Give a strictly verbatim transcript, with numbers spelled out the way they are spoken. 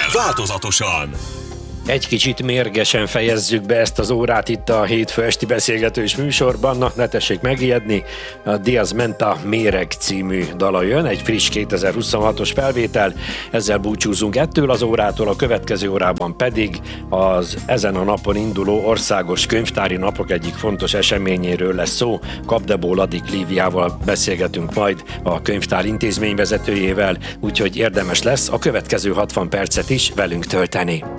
Változatosan. Egy kicsit mérgesen fejezzük be ezt az órát itt a hétfő esti beszélgetős műsorban. Na, ne tessék megijedni, a Diaz Menta Méreg című dala jön, egy friss kétezer-huszonhatos felvétel. Ezzel búcsúzunk ettől az órától, a következő órában pedig az ezen a napon induló országos könyvtári napok egyik fontos eseményéről lesz szó. Kapdebó Ladik Líviával beszélgetünk majd, a könyvtár intézményvezetőjével, úgyhogy érdemes lesz a következő hatvan percet is velünk tölteni.